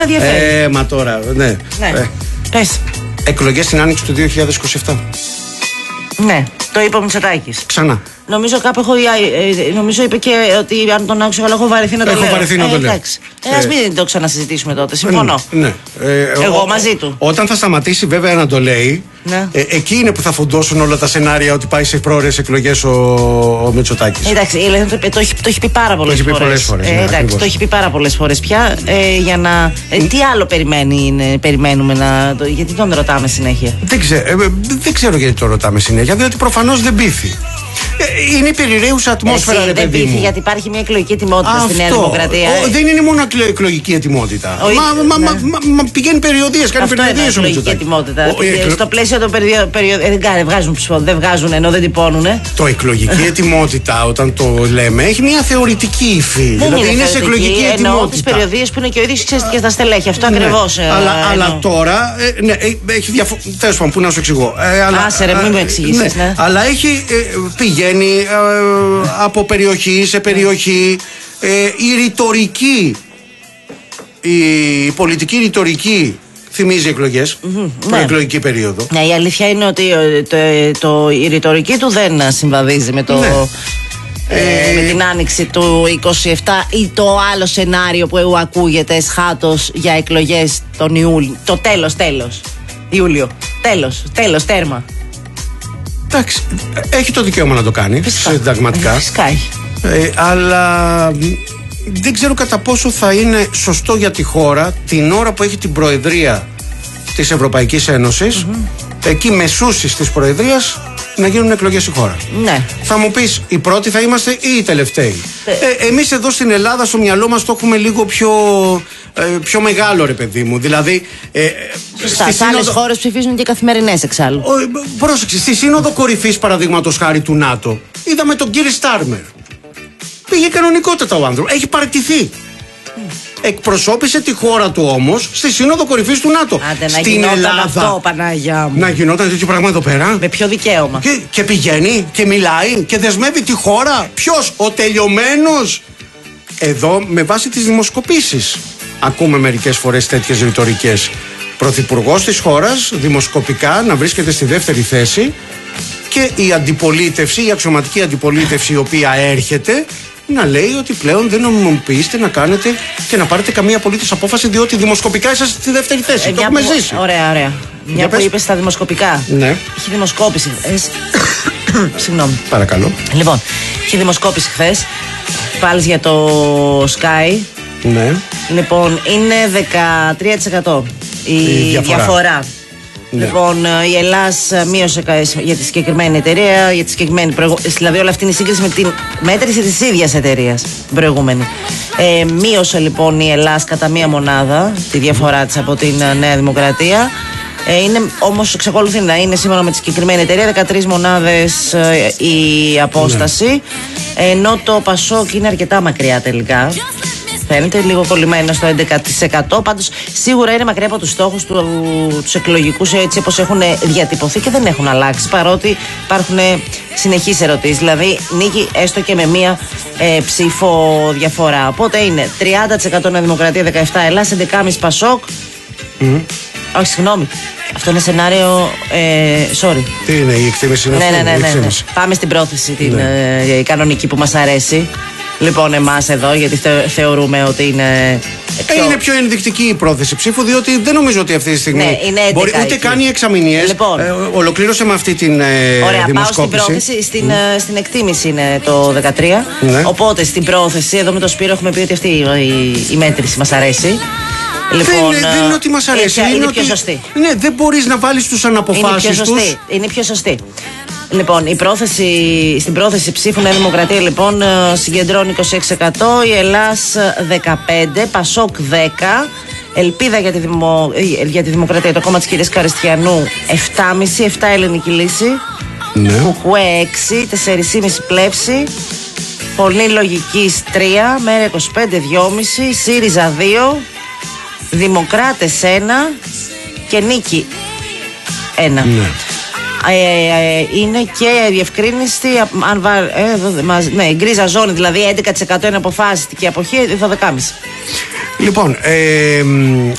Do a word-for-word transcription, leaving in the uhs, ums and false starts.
Ε, μα τώρα, ναι. Ναι. Ε. Πες. Εκλογές στην Άνοιξη του δύο χιλιάδες είκοσι επτά. Ναι, το είπε ο Μητσοτάκης. Ξανά. Νομίζω κάπου έχω, νομίζω είπε και ότι αν τον άκουσα καλά έχω βαρεθεί να το λέω. Έχω βαρεθεί να το λέω. Εντάξει. Ε, ας μην το ξανασυζητήσουμε τότε, συμφωνώ. Ναι. Ε, Εγώ ο, μαζί του. Όταν θα σταματήσει βέβαια να το λέει, ναι. ε, εκεί είναι που θα φουντώσουν όλα τα σενάρια ότι πάει σε πρόορες εκλογές ο, ο Μητσοτάκης. Εντάξει, το, το, το, έχει, το έχει πει πάρα πολλές το φορές. Πολλές φορές ε, ναι, εντάξει, το έχει πει πάρα πολλές φορές πια. Ε, για να, ε, τι άλλο περιμένει, είναι, περιμένουμε να. Το, γιατί τον ρωτάμε συνέχεια. Δεν, ξέ, ε, δεν ξέρω γιατί το ρωτάμε συνέχεια, διότι προφανώς δεν πείθει. Είναι η περιραίουσα ατμόσφαιρα, Εσύ, ρε δεν παιδί μου. Γιατί υπάρχει μια εκλογική ετοιμότητα Αυτό. στη Νέα Δημοκρατία. Ο, δεν είναι μόνο εκλογική ετοιμότητα. Ο, μα, μα, ναι. μα, μα, μα πηγαίνει περιοδίες, κάνει περιοδίες ο εκλογική ετοιμότητα. Ο, εκλο... Στο πλαίσιο των περιοδίων. Δεν βγάζουν ψηφοδέλτια, δεν βγάζουν ενώ δεν τυπώνουν. Το εκλογική ετοιμότητα, όταν το λέμε, έχει μια θεωρητική υφή. Δεν δηλαδή είναι, είναι σε εκλογική ετοιμότητα. Εννοώ τις περιοδίες που είναι και ο ίδιος ξέρεις και στα στελέχη. Αυτό ναι. ακριβώς. Ε, αλλά, αλλά τώρα. Ε, ναι, έχει διαφο... Τέλος πάντων, πού να σου εξηγώ. Ε, αλλά, Άσε ρε, μην μου εξηγήσεις. Ναι, ναι. Αλλά έχει, ε, πηγαίνει ε, από περιοχή σε περιοχή. Ε, η ρητορική, η πολιτική ρητορική θυμίζει εκλογές, mm-hmm, προεκλογική ναι. περίοδο. Ναι, η αλήθεια είναι ότι το, το, η ρητορική του δεν συμβαδίζει με το... Ναι. Ε, με την άνοιξη του είκοσι επτά ή το άλλο σενάριο που ακούγεται εσχάτως για εκλογές τον Ιούλιο. Το τέλος, τέλος. Ιούλιο. Τέλος, τέλος, τέρμα. Εντάξει, έχει το δικαίωμα να το κάνει συνταγματικά. Φυσικά έχει. Ε, αλλά δεν ξέρω κατά πόσο θα είναι σωστό για τη χώρα την ώρα που έχει την προεδρία της Ευρωπαϊκής Ένωσης, mm-hmm. εκεί μεσούσεις της προεδρίας να γίνουν εκλογές στη χώρα. Ναι. Θα μου πεις, οι πρώτοι θα είμαστε ή οι τελευταίοι. Ε. Ε, εμείς εδώ στην Ελλάδα στο μυαλό μας το έχουμε λίγο πιο, ε, πιο μεγάλο, ρε παιδί μου. Δηλαδή. Ε, Σωστά, σε άλλες χώρες ψηφίζουν και καθημερινές εξάλλου. Ο, πρόσεξε, στη Σύνοδο Κορυφής παραδείγματος χάρη του ΝΑΤΟ, είδαμε τον κύριο Στάρμερ. Πήγε κανονικότατα ο άνθρωπος. Έχει παραιτηθεί. Mm. Εκπροσώπησε τη χώρα του όμως στη Σύνοδο Κορυφής του ΝΑΤΟ. Άντε, στην να γινόταν Ελλάδα. Αυτό, Παναγιά μου. Να γινόταν τέτοιο πράγμα εδώ πέρα. Με ποιο δικαίωμα. Και, και πηγαίνει και μιλάει και δεσμεύει τη χώρα. Ποιος, ο τελειωμένος. Εδώ με βάση τις δημοσκοπήσεις ακούμε μερικές φορές τέτοιες ρητορικές. Πρωθυπουργός της χώρας δημοσκοπικά να βρίσκεται στη δεύτερη θέση και η αντιπολίτευση, η αξιωματική αντιπολίτευση η οποία έρχεται να λέει ότι πλέον δεν νομιμοποιείστε να κάνετε και να πάρετε καμία απολύτως απόφαση διότι δημοσκοπικά είσαστε στη δεύτερη θέση. Ε, το έχουμε που... ζήσει. Ωραία, ωραία. Μια Για που πες. είπες στα δημοσκοπικά. Ναι. Έχει δημοσκόπηση. Ε, Συγγνώμη. Παρακαλώ. Λοιπόν, έχει δημοσκόπηση χθες. Πάλι για το Sky. Ναι. Λοιπόν, είναι δεκατρία τοις εκατό η, η διαφορά. διαφορά. Ναι. Λοιπόν, η Ελλάς μείωσε για τη συγκεκριμένη εταιρεία, για τη συγκεκριμένη προηγου... δηλαδή όλη αυτή είναι η σύγκριση με την μέτρηση της ίδιας εταιρείας την προηγούμενη. Ε, μείωσε λοιπόν η Ελλάς κατά μία μονάδα τη διαφορά της από την Νέα Δημοκρατία. Ε, είναι, όμως εξακολουθεί να είναι σύμφωνα με τη συγκεκριμένη εταιρεία δεκατρείς μονάδες ε, η απόσταση, ναι. Ενώ το Πασόκ είναι αρκετά μακριά τελικά. Φαίνεται λίγο κολλημένο στο έντεκα τοις εκατό. Πάντως σίγουρα είναι μακριά από τους στόχους του, τους εκλογικούς έτσι όπως έχουν διατυπωθεί και δεν έχουν αλλάξει παρότι υπάρχουν συνεχείς ερωτήσεις. Δηλαδή νίκη έστω και με μία ε, ψήφο διαφορά. Οπότε είναι τριάντα τοις εκατό Νέα Δημοκρατία, δεκαεπτά Ελλάς, έντεκα κόμμα πέντε Πασόκ. Mm. Όχι, συγγνώμη. Αυτό είναι σενάριο. Ε, sorry. Τι είναι η εκτίμηση, είναι ναι, αυτή, ναι, ναι, ναι, ναι. Πάμε στην πρόθεση, την ναι. ε, κανονική που μας αρέσει. Λοιπόν, εμάς εδώ, γιατί θε, θεωρούμε ότι είναι. Πιο... Είναι πιο ενδεικτική η πρόθεση ψήφου, διότι δεν νομίζω ότι αυτή τη στιγμή. Ναι, είναι μπορεί ούτε καν οι εξαμηνίες. Λοιπόν, ε, ολοκλήρωσε με αυτή την ε, ωραία, δημοσκόπηση. Πάω στην πρόθεση. Στην, mm. στην εκτίμηση είναι το δεκατρία. Ναι. Οπότε στην πρόθεση, εδώ με τον Σπύρο έχουμε πει ότι αυτή η, η, η μέτρηση μας αρέσει. Λοιπόν, δεν, δεν είναι ότι μας αρέσει. Είναι, είναι, είναι ότι, πιο σωστή. Ναι, δεν μπορείς να βάλεις τους αναποφάσεις είναι τους. Είναι πιο σωστή. Λοιπόν, η πρόθεση, στην πρόθεση ψήφου Νέα Δημοκρατία λοιπόν συγκεντρώνει είκοσι έξι τοις εκατό, η Ελλάς δεκαπέντε τοις εκατό, Πασόκ δέκα τοις εκατό, Ελπίδα για τη, δημο, για τη Δημοκρατία, το κόμμα της κυρίας Καριστιανού επτά κόμμα πέντε τοις εκατό, επτά Ελληνική Λύση, ναι. Κουκουέ έξι, τέσσερα κόμμα πέντε Πλεύση, Φωνή Λογικής τρία, Μέρα είκοσι πέντε δυόμισι, ΣΥΡΙΖΑ δύο, Δημοκράτες ένα και Νίκη ένα. Ναι. Ε, ε, είναι και διευκρίνηστη αν βα, ε, ναι, γκρίζα ζώνη, δηλαδή έντεκα τοις εκατό είναι αποφάσιστη και αποχή δώδεκα κόμμα πέντε τοις εκατό. Λοιπόν, ε,